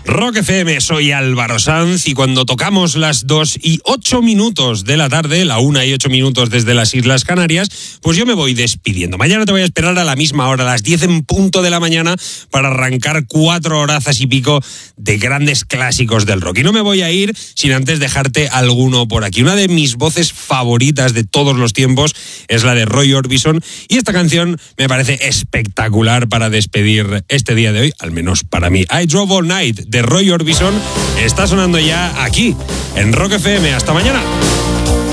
Rock FM, soy Álvaro Sanz y cuando tocamos las 2:08 de la tarde, la 1:08 desde las Islas Canarias, pues yo me voy despidiendo. Mañana te voy a esperar a la misma hora, a las 10 en punto de la mañana, para arrancar 4 horas y pico de grandes clásicos del rock. Y no me voy a ir sin antes dejarte alguno por aquí. Una de mis voces favoritas de todos los tiempos es la de Roy Orbison y esta canción me parece espectacular para despedir este día de hoy, al menos para mí. I Drove All Night de Roy Orbison está sonando ya aquí en Rock FM. Hasta mañana.